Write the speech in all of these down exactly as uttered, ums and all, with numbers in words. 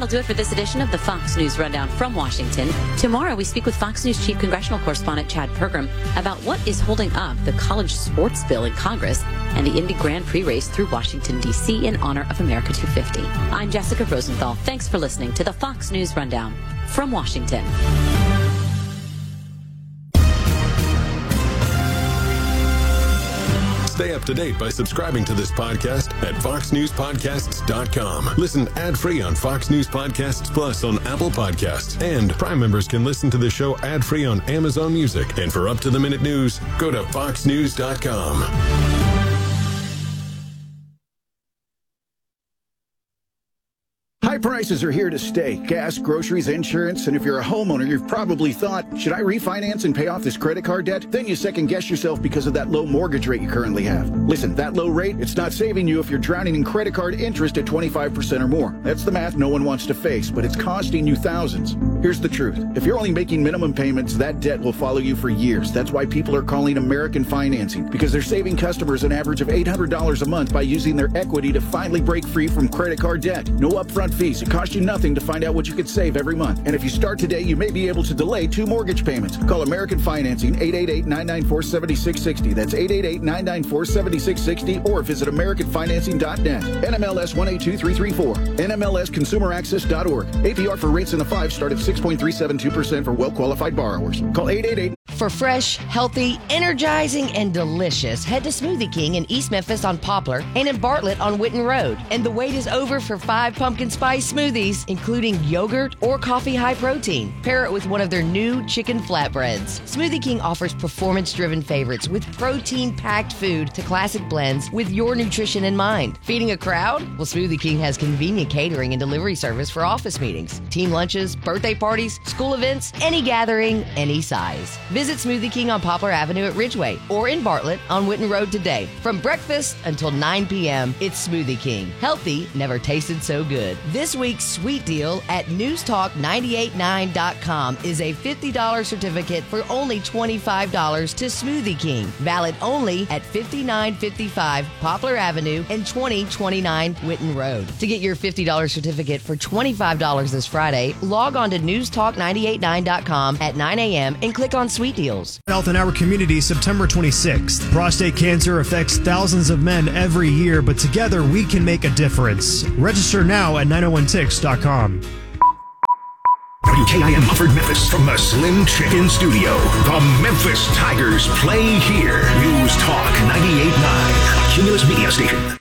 do it for this edition of the Fox News Rundown from Washington. Tomorrow, we speak with Fox News Chief Congressional Correspondent Chad Pergram about what is holding up the college sports bill in Congress and the Indy Grand Prix race through Washington, D C in honor of America two fifty. I'm Jessica Rosenthal. Thanks for listening to the Fox News Rundown from Washington. Stay up to date by subscribing to this podcast at fox news podcasts dot com. Listen ad-free on Fox News Podcasts Plus on Apple Podcasts. And Prime members can listen to the show ad-free on Amazon Music. And for up-to-the-minute news, go to fox news dot com. High prices are here to stay. Gas, groceries, insurance, and if you're a homeowner, you've probably thought, should I refinance and pay off this credit card debt? Then you second guess yourself because of that low mortgage rate you currently have. Listen, that low rate, it's not saving you if you're drowning in credit card interest at twenty-five percent or more. That's the math no one wants to face, but it's costing you thousands. Here's the truth. If you're only making minimum payments, that debt will follow you for years. That's why people are calling American Financing, because they're saving customers an average of eight hundred dollars a month by using their equity to finally break free from credit card debt. No upfront fees. It costs you nothing to find out what you could save every month. And if you start today, you may be able to delay two mortgage payments. Call American Financing, eight eight eight, nine nine four, seven six six zero. That's eight eight eight, nine nine four, seven six six zero, or visit american financing dot net. N M L S one eight two three three four. N M L S consumer access dot org. A P R for rates in the five start at six point three seven two percent for well-qualified borrowers. Call eight eight eight. For fresh, healthy, energizing, and delicious, head to Smoothie King in East Memphis on Poplar and in Bartlett on Witten Road. And the wait is over for five pumpkin spice smoothies, including yogurt or coffee high protein. Pair it with one of their new chicken flatbreads. Smoothie King offers performance-driven favorites with protein-packed food to classic blends with your nutrition in mind. Feeding a crowd? Well, Smoothie King has convenient catering and delivery service for office meetings, team lunches, birthday parties, school events, any gathering, any size. Visit Smoothie King on Poplar Avenue at Ridgeway or in Bartlett on Witten Road today. From breakfast until nine p.m., it's Smoothie King. Healthy never tasted so good. This week's sweet deal at news talk nine eight nine dot com is a fifty dollars certificate for only twenty-five dollars to Smoothie King. Valid only at fifty-nine fifty-five Poplar Avenue and twenty twenty-nine Witten Road. To get your fifty dollars certificate for twenty-five dollars this Friday, log on to news talk nine eight nine dot com at nine a.m. and click on Sweet Deals. Health in our community, September twenty-sixth. Prostate cancer affects thousands of men every year, but together we can make a difference. Register now at nine oh one ticks dot com. W K I M offered Memphis from the Slim Chicken Studio. The Memphis Tigers play here. News Talk ninety-eight point nine, a Cumulus Media station.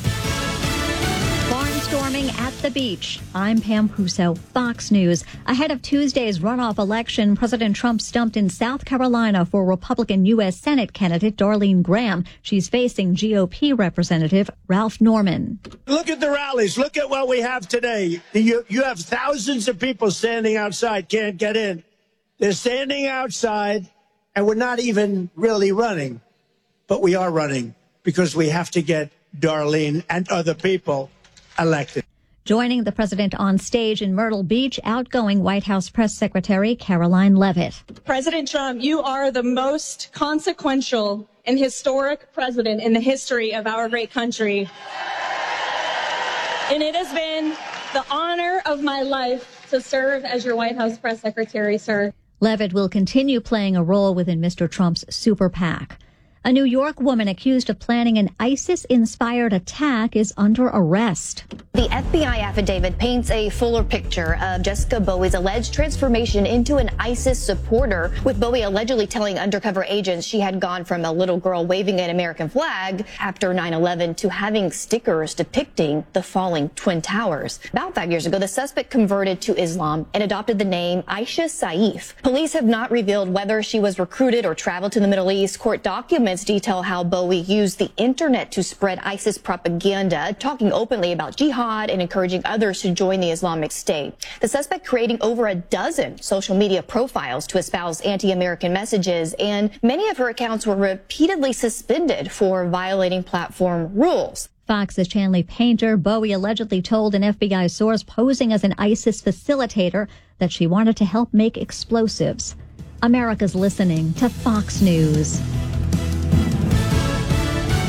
Storming at the beach. I'm Pam Puso, Fox News. Ahead of Tuesday's runoff election, President Trump stumped in South Carolina for Republican U S Senate candidate Darlene Graham. She's facing G O P Representative Ralph Norman. Look at the rallies. Look at what we have today. You, you have thousands of people standing outside, can't get in. They're standing outside, and we're not even really running. But we are running because we have to get Darlene and other people elected. Joining the president on stage in Myrtle Beach, outgoing White House Press Secretary Caroline Leavitt. President Trump, you are the most consequential and historic president in the history of our great country. And it has been the honor of my life to serve as your White House Press Secretary, sir. Leavitt will continue playing a role within Mister Trump's super PAC. A New York woman accused of planning an ISIS-inspired attack is under arrest. The F B I affidavit paints a fuller picture of Jessica Bowie's alleged transformation into an ISIS supporter, with Bowie allegedly telling undercover agents she had gone from a little girl waving an American flag after nine eleven to having stickers depicting the falling Twin Towers. About five years ago, the suspect converted to Islam and adopted the name Aisha Saif. Police have not revealed whether she was recruited or traveled to the Middle East. Court documents detail how Bowie used the internet to spread ISIS propaganda, talking openly about jihad and encouraging others to join the Islamic State. The suspect creating over a dozen social media profiles to espouse anti-American messages, and many of her accounts were repeatedly suspended for violating platform rules. Fox's Chanley Painter. Bowie allegedly told an F B I source posing as an ISIS facilitator that she wanted to help make explosives. America's listening to Fox News.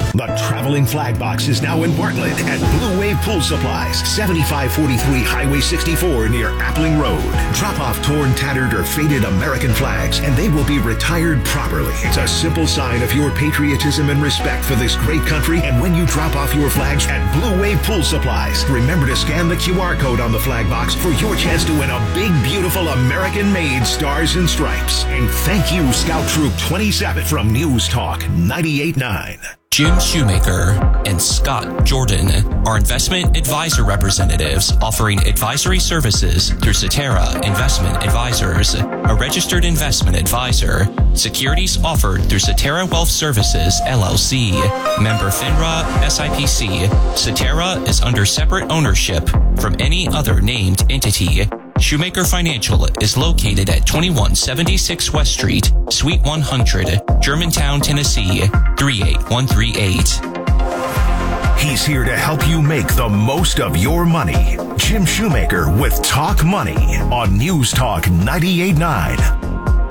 The traveling flag box is now in Bartlett at Blue Wave Pool Supplies, seventy-five forty-three Highway sixty-four near Appling Road. Drop off torn, tattered, or faded American flags, and they will be retired properly. It's a simple sign of your patriotism and respect for this great country. And when you drop off your flags at Blue Wave Pool Supplies, remember to scan the Q R code on the flag box for your chance to win a big, beautiful American-made Stars and Stripes. And thank you, Scout Troop twenty-seven from News Talk ninety-eight point nine. Jim Shoemaker and Scott Jordan are investment advisor representatives offering advisory services through Cetera Investment Advisors, a registered investment advisor. Securities offered through Cetera Wealth Services, L L C. Member FINRA, S I P C. Cetera is under separate ownership from any other named entity. Shoemaker Financial is located at twenty-one seventy-six West Street, Suite one hundred, Germantown, Tennessee, three eight one three eight. He's here to help you make the most of your money. Jim Shoemaker with Talk Money on News Talk ninety-eight point nine.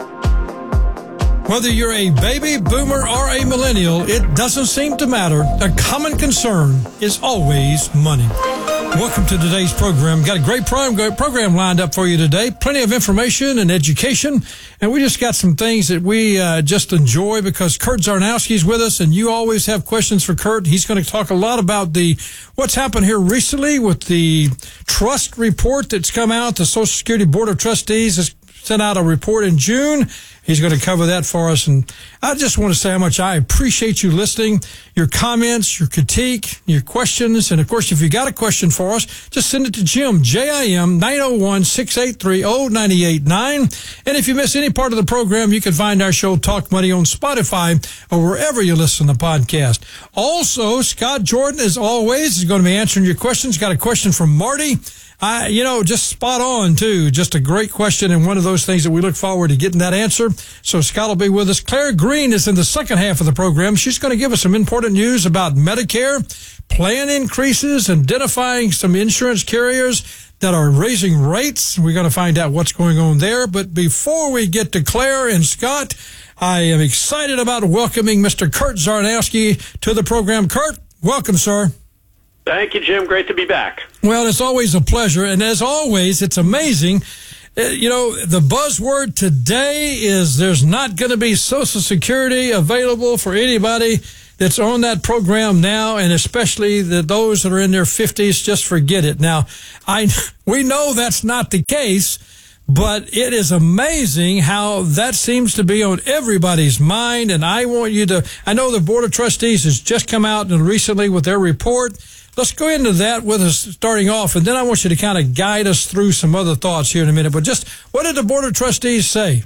Whether you're a baby boomer or a millennial, it doesn't seem to matter. A common concern is always money. Welcome to today's program. Got a great program lined up for you today. Plenty of information and education. And we just got some things that we uh, just enjoy because Kurt Zarnowski's with us, and you always have questions for Kurt. He's going to talk a lot about the what's happened here recently with the trust report that's come out. The Social Security Board of Trustees has sent out a report in June. He's going to cover that for us. And I just want to say how much I appreciate you listening, your comments, your critique, your questions. And, of course, if you got a question for us, just send it to Jim, J I M, nine oh one, six eight three, oh nine eight nine. And if you miss any part of the program, you can find our show, Talk Money, on Spotify or wherever you listen to podcast. Also, Scott Jordan, as always, is going to be answering your questions. Got a question from Marty. I, you know, just spot on, too. Just a great question and one of those things that we look forward to getting that answer. So Scott will be with us. Claire Green is in the second half of the program. She's going to give us some important news about Medicare, plan increases, identifying some insurance carriers that are raising rates. We're going to find out what's going on there. But before we get to Claire and Scott, I am excited about welcoming Mister Kurt Zarnowski to the program. Kurt, welcome, sir. Thank you, Jim. Great to be back. Well, it's always a pleasure. And as always, it's amazing. Uh, you know, the buzzword today is there's not going to be Social Security available for anybody that's on that program now, and especially the, those that are in their fifties, just forget it. Now, I we know that's not the case, but it is amazing how that seems to be on everybody's mind. And I want you to, I know the Board of Trustees has just come out and recently with their report. Let's go into that with us starting off, and then I want you to kind of guide us through some other thoughts here in a minute. But just what did the Board of Trustees say?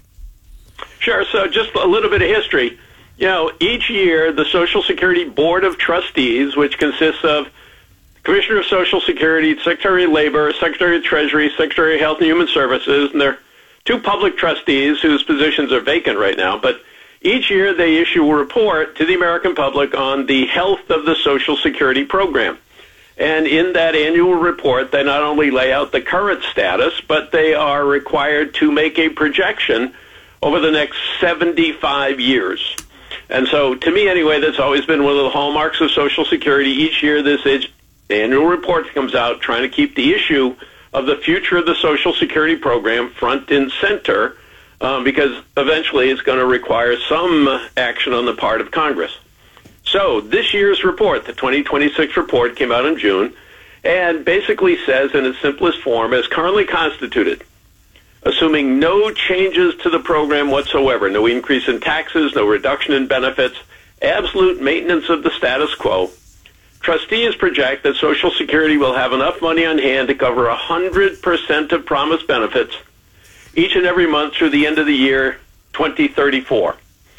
Sure. So just a little bit of history. You know, each year the Social Security Board of Trustees, which consists of Commissioner of Social Security, Secretary of Labor, Secretary of Treasury, Secretary of Health and Human Services, and there are two public trustees whose positions are vacant right now, but each year they issue a report to the American public on the health of the Social Security program. And in that annual report, they not only lay out the current status, but they are required to make a projection over the next seventy-five years. And so, to me anyway, that's always been one of the hallmarks of Social Security. Each year this annual report comes out trying to keep the issue of the future of the Social Security program front and center, um, because eventually it's going to require some action on the part of Congress. So this year's report, the twenty twenty-six report, came out in June and basically says in its simplest form, as currently constituted, assuming no changes to the program whatsoever, no increase in taxes, no reduction in benefits, absolute maintenance of the status quo, trustees project that Social Security will have enough money on hand to cover one hundred percent of promised benefits each and every month through the end of the year twenty thirty-four.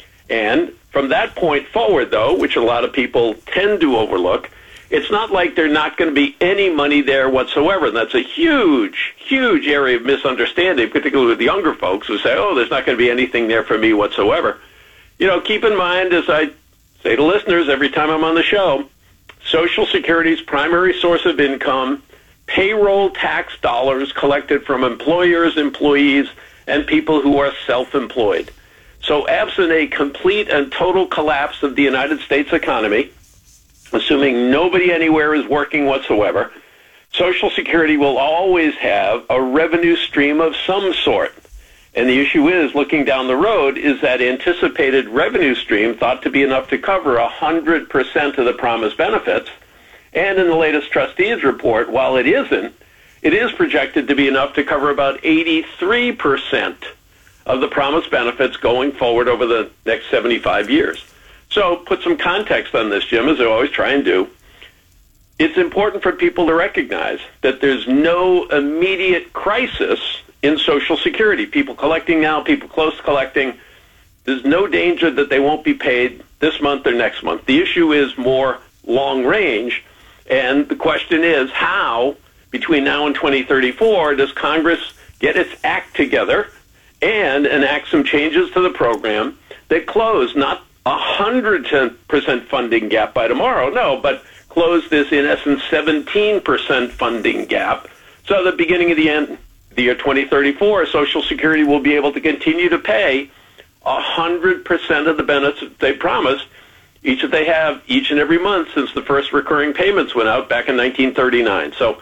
And from that point forward, though, which a lot of people tend to overlook, it's not like there's not going to be any money there whatsoever. And that's a huge, huge area of misunderstanding, particularly with the younger folks who say, oh, there's not going to be anything there for me whatsoever. You know, keep in mind, as I say to listeners every time I'm on the show, Social Security's primary source of income, payroll tax dollars collected from employers, employees, and people who are self-employed. So absent a complete and total collapse of the United States economy, assuming nobody anywhere is working whatsoever, Social Security will always have a revenue stream of some sort. And the issue is, looking down the road, is that anticipated revenue stream thought to be enough to cover one hundred percent of the promised benefits. And in the latest trustees report, while it isn't, it is projected to be enough to cover about eighty-three percent of the promised benefits going forward over the next seventy-five years. So put some context on this, Jim, as I always try and do. It's important for people to recognize that there's no immediate crisis in Social Security. People collecting now, people close to collecting. There's no danger that they won't be paid this month or next month. The issue is more long range, and the question is how, between now and twenty thirty-four, does Congress get its act together and enact some changes to the program that close not a one hundred percent funding gap by tomorrow, no, but close this, in essence, seventeen percent funding gap, so at the beginning of the end, the year twenty thirty-four, Social Security will be able to continue to pay one hundred percent of the benefits they promised, each that they have each and every month since the first recurring payments went out back in nineteen thirty-nine. So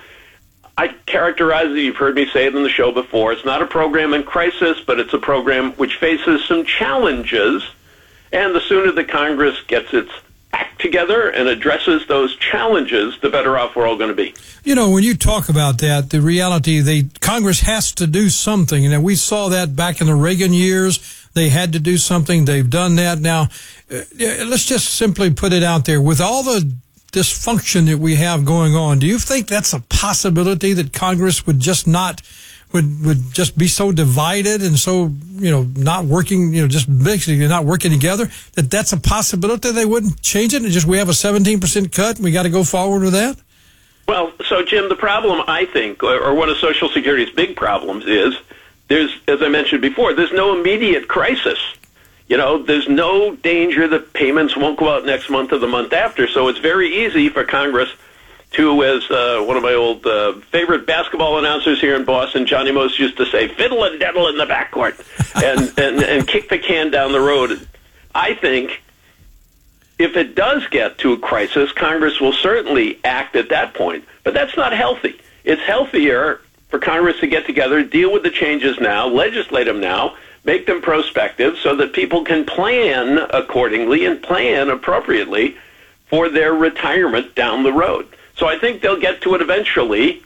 I characterize it, you've heard me say it in the show before, it's not a program in crisis, but it's a program which faces some challenges, and the sooner the Congress gets its act together and addresses those challenges, the better off we're all going to be. You know, when you talk about that, the reality, they Congress has to do something, and we saw that back in the Reagan years. They had to do something. They've done that. Now, uh, let's just simply put it out there. With all the dysfunction that we have going on, do you think that's a possibility that Congress would just not would would just be so divided and so, you know, not working, you know, just basically not working together, that that's a possibility they wouldn't change it and just we have a seventeen percent cut and we got to go forward with that? Well, so, Jim, the problem, I think, or one of Social Security's big problems is there's, as I mentioned before, there's no immediate crisis. You know, there's no danger that payments won't go out next month or the month after, so it's very easy for Congress to, as uh, one of my old uh, favorite basketball announcers here in Boston, Johnny Most, used to say, fiddle and diddle in the backcourt, and, and, and kick the can down the road. I think if it does get to a crisis, Congress will certainly act at that point, but that's not healthy. It's healthier for Congress to get together, deal with the changes now, legislate them now, make them prospective so that people can plan accordingly and plan appropriately for their retirement down the road. So I think they'll get to it eventually.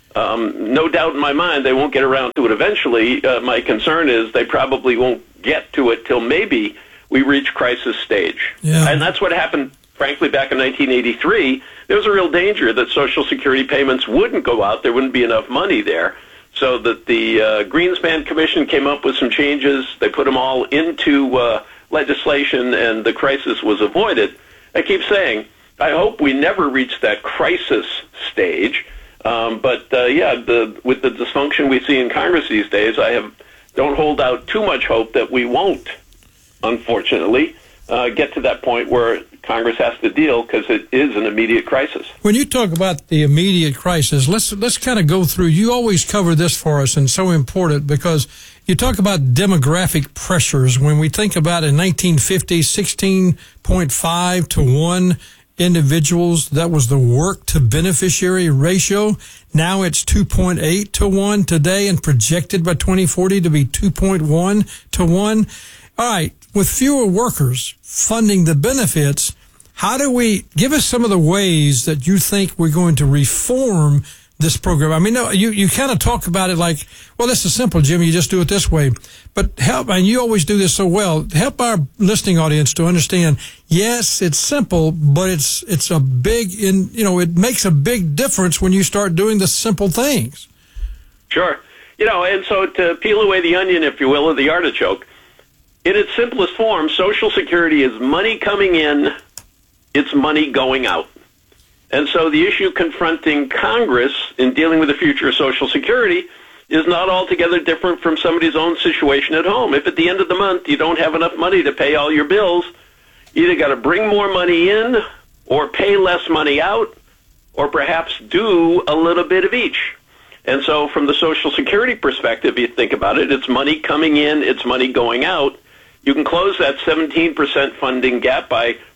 Um, no doubt in my mind they won't get around to it eventually. Uh, my concern is they probably won't get to it till maybe we reach crisis stage. Yeah. And that's what happened, frankly, back in nineteen eighty-three. There was a real danger that Social Security payments wouldn't go out. There wouldn't be enough money there. So that the uh, Greenspan Commission came up with some changes. They put them all into uh, legislation, and the crisis was avoided. I keep saying, I hope we never reach that crisis stage. Um, but, uh, yeah, the, with the dysfunction we see in Congress these days, I have don't hold out too much hope that we won't, unfortunately, uh, get to that point where Congress has to deal, because it is an immediate crisis. When you talk about the immediate crisis, let's let's kind of go through. You always cover this for us, and so important because you talk about demographic pressures. When we think about in nineteen fifty, sixteen point five to one individuals, that was the work to beneficiary ratio. Now it's two point eight to one today, and projected by twenty forty to be two point one to one. All right, with fewer workers funding the benefits, how do we, give us some of the ways that you think we're going to reform this program? I mean, no, you, you kind of talk about it like, well, this is simple, Jimmy, you just do it this way. But help, and you always do this so well, help our listening audience to understand, yes, it's simple, but it's, it's a big, in, you know, it makes a big difference when you start doing the simple things. Sure. You know, and so to peel away the onion, if you will, or the artichoke, in its simplest form, Social Security is money coming in, it's money going out. And so the issue confronting Congress in dealing with the future of Social Security is not altogether different from somebody's own situation at home. If at the end of the month you don't have enough money to pay all your bills, you either got to bring more money in or pay less money out, or perhaps do a little bit of each. And so from the Social Security perspective, you think about it, it's money coming in, it's money going out. You can close that seventeen percent funding gap by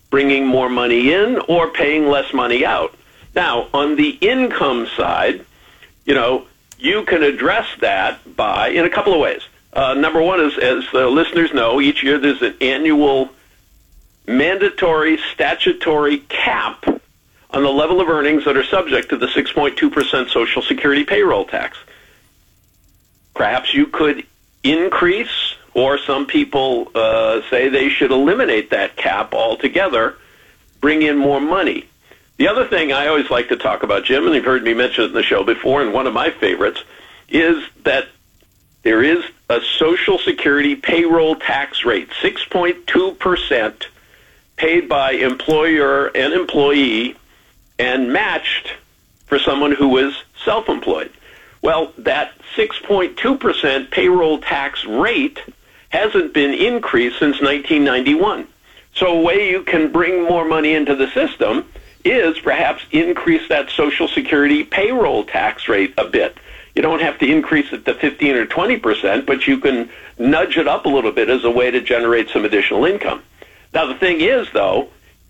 bringing more money in or paying less money out. Now, on the income side, you know, you can address that by in a couple of ways. Uh, number one is, as uh, listeners know, each year there's an annual mandatory statutory cap on the level of earnings that are subject to the six point two percent Social Security payroll tax. Perhaps you could increase, or some people uh, say they should eliminate that cap altogether, bring in more money. The other thing I always like to talk about, Jim, and you've heard me mention it in the show before, and one of my favorites, is that there is a Social Security payroll tax rate, six point two percent, paid by employer and employee and matched for someone who is self-employed. Well, that six point two percent payroll tax rate hasn't been increased since nineteen ninety-one. So a way you can bring more money into the system is perhaps increase that Social Security payroll tax rate a bit. You don't have to increase it to fifteen or twenty percent, but you can nudge it up a little bit as a way to generate some additional income. Now, the thing is, though,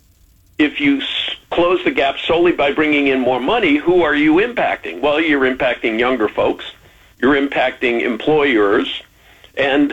if you s- close the gap solely by bringing in more money, who are you impacting? Well, you're impacting younger folks. You're impacting employers. And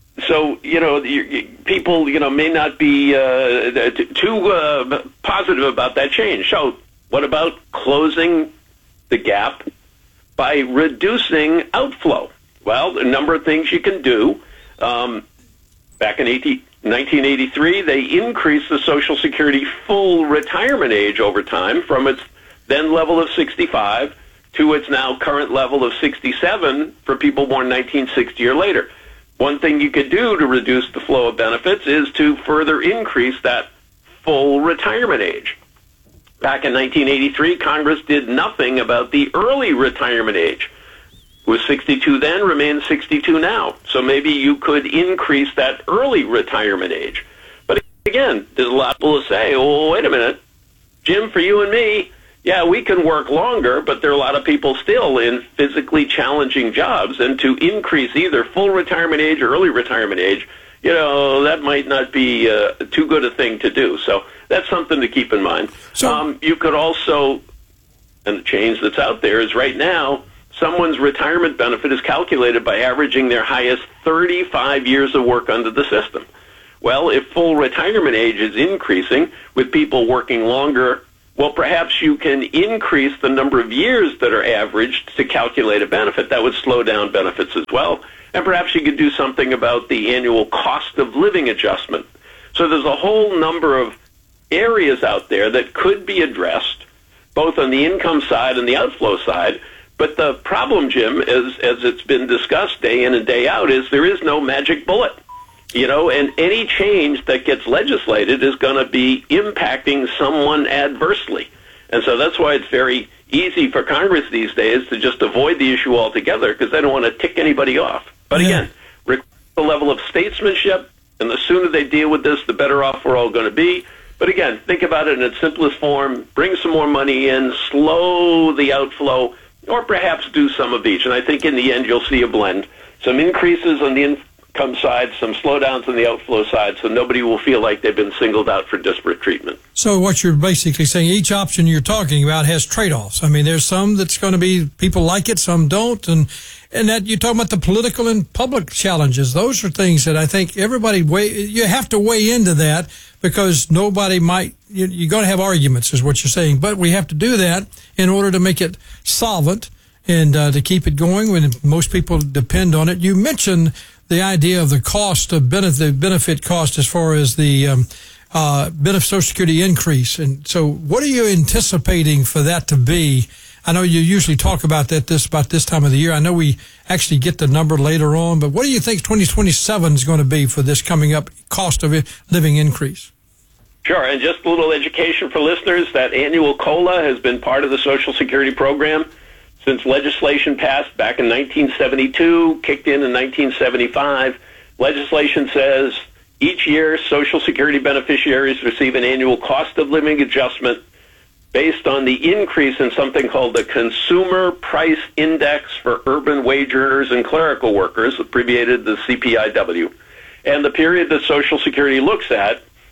so, you know, you, you, people, you know, may not be uh, t- too uh, positive about that change. So what about closing the gap by reducing outflow? Well, a number of things you can do. Um, back in nineteen eighty-three, they increased the Social Security full retirement age over time from its then level of sixty-five to its now current level of sixty-seven for people born nineteen sixty or later. One thing you could do to reduce the flow of benefits is to further increase that full retirement age. Back in nineteen eighty-three, Congress did nothing about the early retirement age. It was sixty-two then, remains sixty-two now. So maybe you could increase that early retirement age. But again, there's a lot of people who say, oh, wait a minute, Jim, for you and me, yeah, we can work longer, but there are a lot of people still in physically challenging jobs, and to increase either full retirement age or early retirement age, you know, that might not be uh, too good a thing to do. So that's something to keep in mind. So, um, you could also, and the change that's out there is right now, someone's retirement benefit is calculated by averaging their highest thirty-five years of work under the system. Well, if full retirement age is increasing with people working longer, well, perhaps you can increase the number of years that are averaged to calculate a benefit. That would slow down benefits as well. And perhaps you could do something about the annual cost of living adjustment. So there's a whole number of areas out there that could be addressed, both on the income side and the outflow side. But the problem, Jim, is, as it's been discussed day in and day out, is there is no magic bullet. You know, and any change that gets legislated is going to be impacting someone adversely. And so that's why it's very easy for Congress these days to just avoid the issue altogether, because they don't want to tick anybody off. But yeah. again, require a level of statesmanship, and the sooner they deal with this, the better off we're all going to be. But again, think about it in its simplest form, bring some more money in, slow the outflow, or perhaps do some of each. And I think in the end you'll see a blend. Some increases on the income side, some slowdowns on the outflow side, so nobody will feel like they've been singled out for disparate treatment. So what you're basically saying, each option you're talking about has trade-offs. I mean, there's some that's going to be, people like it, some don't, and and that you're talking about the political and public challenges. Those are things that I think everybody weigh, you have to weigh into that, because nobody might, you, you're going to have arguments is what you're saying, but we have to do that in order to make it solvent and uh, to keep it going when most people depend on it. You mentioned the idea of the cost of benefit, the benefit cost as far as the um, uh, benefit Social Security increase. And so what are you anticipating for that to be? I know you usually talk about that this about this time of the year. I know we actually get the number later on, but what do you think twenty twenty-seven is going to be for this coming up cost of living increase? Sure, and just a little education for listeners, that annual COLA has been part of the Social Security program since legislation passed back in nineteen seventy-two, kicked in in nineteen seventy-five. Legislation says each year Social Security beneficiaries receive an annual cost of living adjustment based on the increase in something called the Consumer Price Index for urban wage earners and clerical workers, abbreviated the C P I W. And the period that Social Security looks at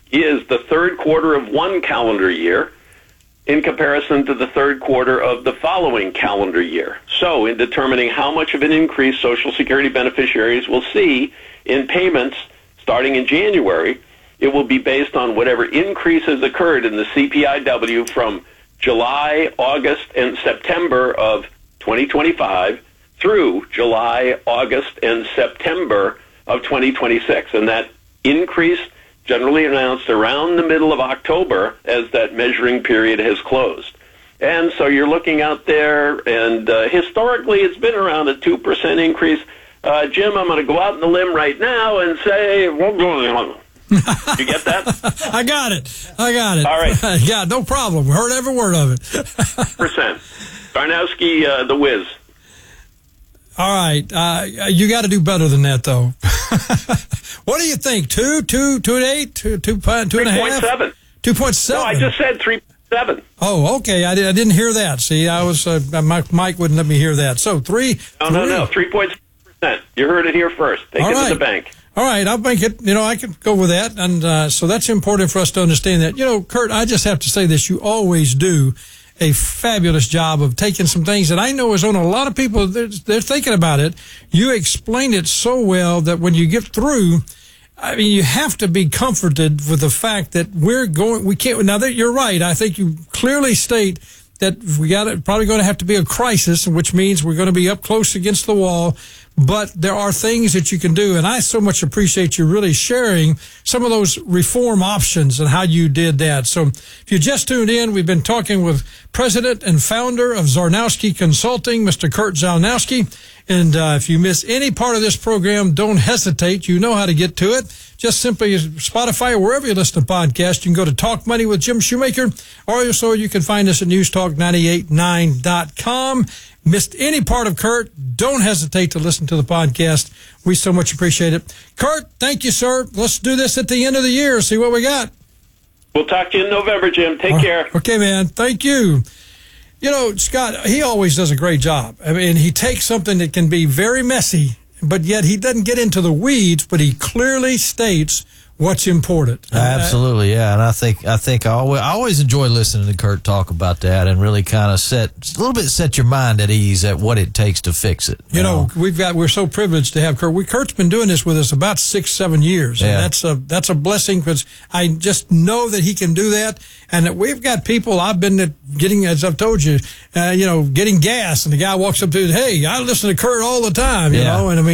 is the third quarter of one calendar year in comparison to the third quarter of the following calendar year. So in determining how much of an increase Social Security beneficiaries will see in payments starting in January, it will be based on whatever increases occurred in the C P I W from July, August, and September of twenty twenty-five through July, August, and September of twenty twenty-six. And that increase generally announced around the middle of October as that measuring period has closed. And so you're looking out there, and uh, historically it's been around a two percent increase. Uh, Jim, I'm going to go out on the limb right now and say, you get that? I got it. I got it. All right. Yeah, no problem. Heard every word of it. Percent. Darnowski, uh, the whiz. All right. Uh, you got to do better than that, though. What do you think? Two, two, two and eight, two, two, two and a half? three point seven. Two point seven. No, I just said three point seven. Oh, okay. I, did, I didn't hear that. See, I was uh, my mic wouldn't let me hear that. So three. No, three. no, no. Three point seven percent. You heard it here first. Take All it right. to the bank. All right, I'll make it. You know, I can go with that, and uh, so that's important for us to understand that. You know, Kurt, I just have to say this: you always do a fabulous job of taking some things that I know is on a lot of people. They're, they're thinking about it. You explain it so well that when you get through, I mean, you have to be comforted with the fact that we're going. We can't. Now that you're right, I think you clearly state that we got it. Probably going to have to be a crisis, which means we're going to be up close against the wall. But there are things that you can do, and I so much appreciate you really sharing some of those reform options and how you did that. So if you just tuned in, we've been talking with President and founder of Zarnowski Consulting, Mister Kurt Zarnowski. And uh, if you miss any part of this program, don't hesitate. You know how to get to it. Just simply Spotify or wherever you listen to podcasts. You can go to Talk Money with Jim Shoemaker, or so you can find us at news talk ninety-eight point nine dot com. Missed any part of Kurt, don't hesitate to listen to the podcast. We so much appreciate it. Kurt, thank you, sir. Let's do this at the end of the year, see what we got. We'll talk to you in November, Jim. Take uh, care. Okay, man. Thank you. You know, Scott, he always does a great job. I mean, he takes something that can be very messy, but yet he doesn't get into the weeds, but he clearly states what's important. Absolutely, yeah. And I think I think I always, I always enjoy listening to Kurt talk about that and really kind of set a little bit set your mind at ease at what it takes to fix it. You, you know, know, we've got we're so privileged to have Kurt. We Kurt's been doing this with us about six, seven years, and yeah. that's a that's a blessing because I just know that he can do that. And that we've got people. I've been getting, as I've told you, uh, you know, getting gas, and the guy walks up to, hey, I listen to Kurt all the time, you yeah. know, and I mean.